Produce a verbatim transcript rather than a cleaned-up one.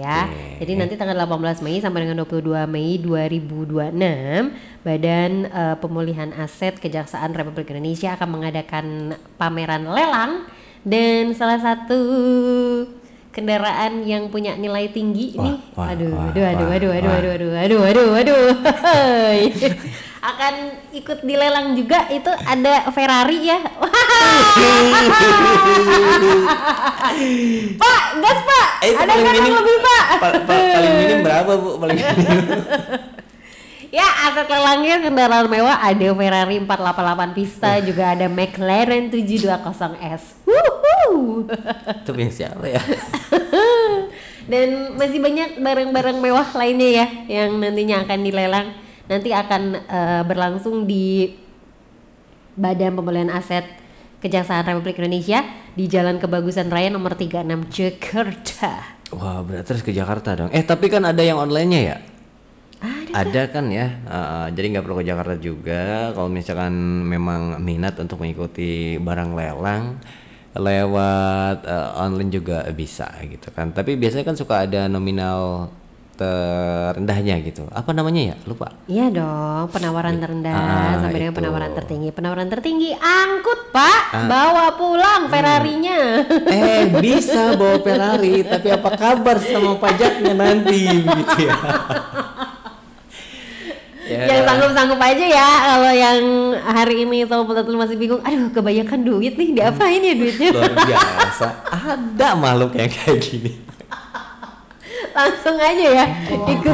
ya. Jadi nanti tanggal delapan belas Mei sampai dengan dua puluh dua Mei dua ribu dua puluh enam Badan uh, Pemulihan Aset Kejaksaan Republik Indonesia akan mengadakan pameran lelang, dan salah satu kendaraan yang punya nilai tinggi wah, nih, wah, aduh, wah, aduh, aduh, wah, aduh, aduh, wah. aduh, aduh, aduh, aduh, aduh, akan ikut dilelang juga. Itu ada Ferrari ya. Pak, gas Pak. Eh, itu Ada paling kan yang minim, lebih Pak? pa- pa- paling minim berapa Bu? Paling minim. Ya, aset lelangnya kendaraan mewah, ada Ferrari empat delapan delapan Pista, juga ada McLaren tujuh dua nol S. Wuhuu. Itu punya siapa ya? Dan masih banyak barang-barang mewah lainnya ya yang nantinya akan dilelang. Nanti akan uh, berlangsung di Badan Pemulihan Aset Kejaksaan Republik Indonesia di Jalan Kebagusan Raya nomor tiga puluh enam Jakarta. Wah, berarti harus ke Jakarta dong. Eh, tapi kan ada yang online-nya ya? Ada, Ada kan ya, uh, jadi nggak perlu ke Jakarta juga. Kalau misalkan memang minat untuk mengikuti barang lelang lewat uh, online juga bisa gitu kan. Tapi biasanya kan suka ada nominal terendahnya gitu. Apa namanya ya? Lupa. Iya dong, penawaran terendah Ah, sampai dengan itu. penawaran tertinggi. Penawaran tertinggi angkut Pak, Ah. bawa pulang Ferrarinya. Eh, bisa bawa Ferrari, tapi apa kabar sama pajaknya nanti gitu ya. Ya. Yang sanggup-sanggup aja ya. Kalau yang hari ini sama betul masih bingung, aduh kebanyakan duit nih, diapain ya duitnya? Luar biasa. Ada makhluk yang kayak gini. Langsung aja ya ikut